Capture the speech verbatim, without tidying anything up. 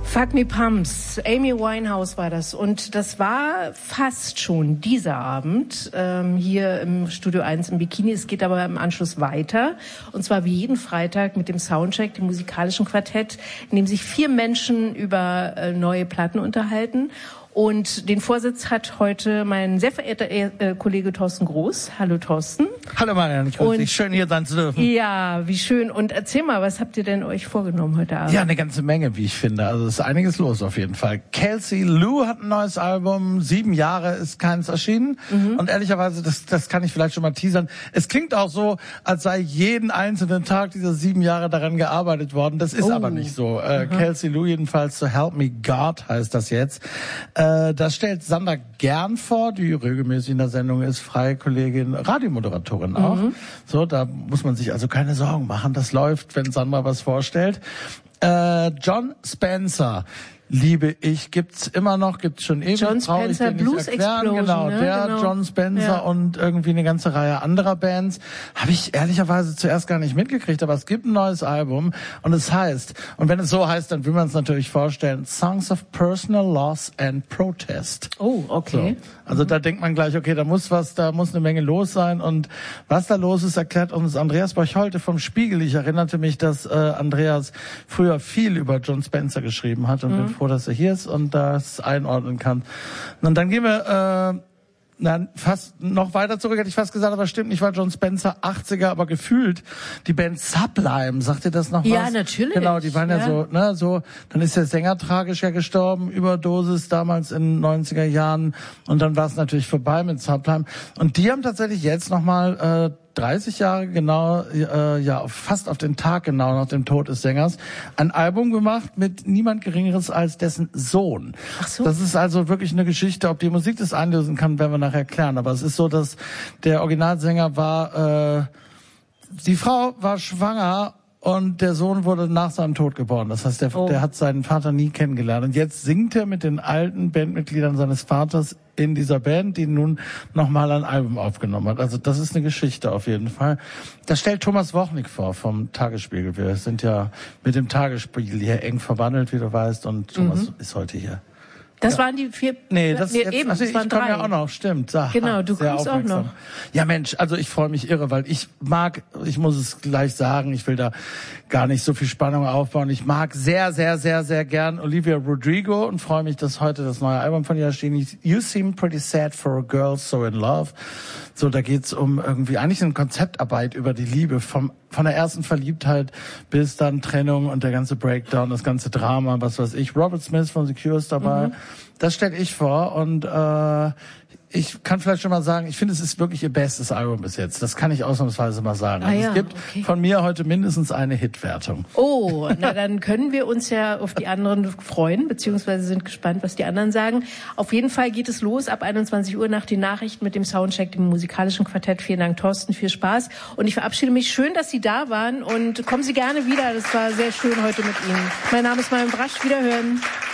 Fuck Me Pumps, Amy Winehouse war das. Und das war fast schon dieser Abend ähm, hier im Studio eins im Bikini. Es geht aber im Anschluss weiter. Und zwar wie jeden Freitag mit dem Soundcheck, dem musikalischen Quartett, in dem sich vier Menschen über äh, neue Platten unterhalten. Und den Vorsitz hat heute mein sehr verehrter äh, Kollege Thorsten Groß. Hallo Thorsten. Hallo Marianne, ich freue mich, schön hier sein zu dürfen. Ja, wie schön. Und erzähl mal, was habt ihr denn euch vorgenommen heute Abend? Ja, eine ganze Menge, wie ich finde. Also es ist einiges los auf jeden Fall. Kelsey Lou hat ein neues Album, sieben Jahre ist keins erschienen. Mhm. Und ehrlicherweise, das, das kann ich vielleicht schon mal teasern, es klingt auch so, als sei jeden einzelnen Tag dieser sieben Jahre daran gearbeitet worden. Das ist oh. aber nicht so. Äh, Kelsey Lou jedenfalls, So Help Me God heißt das jetzt. Äh, das stellt Sandra Gern vor, die regelmäßig in der Sendung ist, freie Kollegin, Radiomoderatorin auch. Mhm. So, da muss man sich also keine Sorgen machen. Das läuft, wenn Sandra was vorstellt. Äh, Jon Spencer, liebe ich, gibt's immer noch, gibt's schon ewig. Jon Spencer Blues Explosion, genau, ne? der Genau. Jon Spencer Ja. und irgendwie eine ganze Reihe anderer Bands. Habe ich ehrlicherweise zuerst gar nicht mitgekriegt, aber es gibt ein neues Album und es heißt, und wenn es so heißt, dann will man es natürlich vorstellen, Songs of Personal Loss and Protest. Oh, okay. So. Also mhm. da denkt man gleich, okay, da muss was, da muss eine Menge los sein. Und was da los ist, erklärt uns Andreas Borch-Holte vom Spiegel. Ich erinnerte mich, dass äh, Andreas früher viel über Jon Spencer geschrieben hat und mhm. bin froh, dass er hier ist und das einordnen kann. Und dann gehen wir äh, na, fast noch weiter zurück, hätte ich fast gesagt, aber stimmt nicht, weil Jon Spencer achtziger, aber gefühlt die Band Sublime, sagt ihr das noch was? Ja, natürlich. Genau, die waren ja, ja so, ne, so, dann ist der Sänger tragisch ja gestorben, Überdosis damals in den neunziger Jahren und dann war es natürlich vorbei mit Sublime und die haben tatsächlich jetzt nochmal äh, dreißig Jahre genau, äh, ja, fast auf den Tag genau nach dem Tod des Sängers, ein Album gemacht mit niemand Geringeres als dessen Sohn. Ach so. Das ist also wirklich eine Geschichte, ob die Musik das einlösen kann, werden wir nachher klären. Aber es ist so, dass der Originalsänger war, äh, die Frau war schwanger und der Sohn wurde nach seinem Tod geboren. Das heißt, der, oh. der hat seinen Vater nie kennengelernt. Und jetzt singt er mit den alten Bandmitgliedern seines Vaters in dieser Band, die nun nochmal ein Album aufgenommen hat. Also das ist eine Geschichte auf jeden Fall. Das stellt Thomas Wochnik vor vom Tagesspiegel. Wir sind ja mit dem Tagesspiegel hier eng verbandelt, wie du weißt. Und Thomas mhm. ist heute hier. Das ja. waren die vier... Nee, das nee, jetzt, eben, also das ich waren komme drei. ja auch noch, stimmt. Aha, genau, du kommst auch noch. Ja Mensch, also ich freue mich irre, weil ich mag, ich muss es gleich sagen, ich will da gar nicht so viel Spannung aufbauen. Ich mag sehr, sehr, sehr, sehr gern Olivia Rodrigo und freue mich, dass heute das neue Album von ihr erschienen ist. You Seem Pretty Sad for a Girl So in Love. So, da geht's um irgendwie eigentlich eine Konzeptarbeit über die Liebe, vom von der ersten Verliebtheit bis dann Trennung und der ganze Breakdown, das ganze Drama, was weiß ich. Robert Smith von The Cure ist dabei. Mhm. Das stelle ich vor und äh, ich kann vielleicht schon mal sagen, ich finde, es ist wirklich ihr bestes Album bis jetzt. Das kann ich ausnahmsweise mal sagen. Ah, also ja, es gibt okay. von mir heute mindestens eine Hitwertung. Oh, na dann können wir uns ja auf die anderen freuen, beziehungsweise sind gespannt, was die anderen sagen. Auf jeden Fall geht es los ab einundzwanzig Uhr nach den Nachrichten mit dem Soundcheck, dem musikalischen Quartett. Vielen Dank, Thorsten, viel Spaß. Und ich verabschiede mich. Schön, dass Sie da waren und kommen Sie gerne wieder. Das war sehr schön heute mit Ihnen. Mein Name ist Marianne Brasch. Wiederhören.